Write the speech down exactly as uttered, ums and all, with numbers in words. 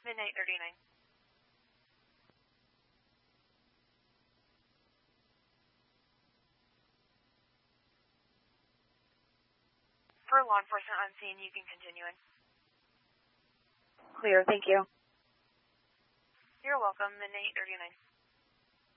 Midnight thirty-nine. For law enforcement on scene, you can continue in. Clear, thank you. You're welcome, Midnight thirty-nine.